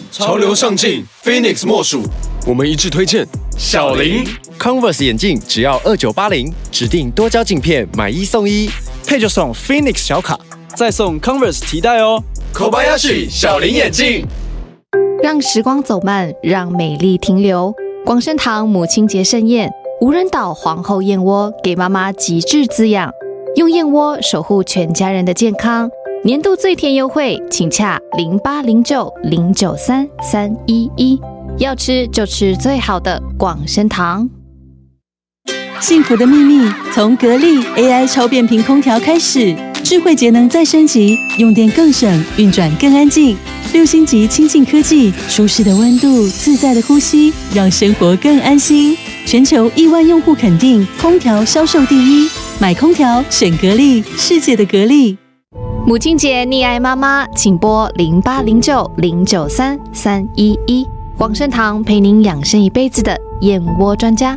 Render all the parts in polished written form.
潮流上进 ，Phoenix 莫属。我们一致推荐小林 Converse 眼镜只要2980，指定多焦镜片买1送1， 配就送 Phoenix 小卡，再送 Converse 提袋哦。 Kobayashi 小林眼镜， 让时光走慢，让美丽停留。广生堂母亲节盛宴，无人岛皇后燕窝给妈妈极致滋养，用燕窝守护全家人的健康。年度最甜优惠，请洽0809093311，要吃就吃最好的广生堂。 幸福的秘密从格力 AI 超变频空调开始，智慧节能再升级，用电更省，运转更安静。6星级清净科技，舒适的温度，自在的呼吸，让生活更安心。全球1万用户肯定，空调销售第一，买空调选格力，世界的格力。 母亲节溺爱妈妈，请拨0809093311，广生堂陪您养生一辈子的燕窝专家。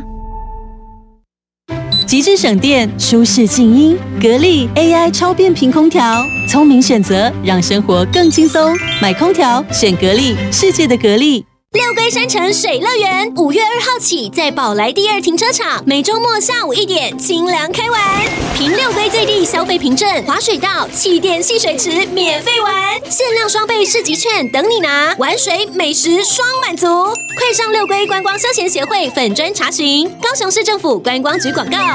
极致省电，舒适静音，格力 AI 超变频空调，聪明选择，让生活更轻松。买空调选格力，世界的格力。 六龟山城水乐园5月2号起，在宝来第2停车场，每周末下午1点清凉开玩，凭六龟最低消费凭证，滑水道、气垫戏水池免费玩，限量双倍市集券等你拿，玩水美食双满足。快上六龟观光休闲协会粉专查询，高雄市政府观光局广告。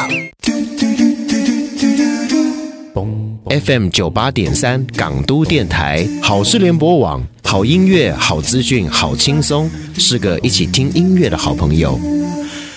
FM 98.3港都电台，好事联播网，好音乐、好资讯、好轻松，是个一起听音乐的好朋友。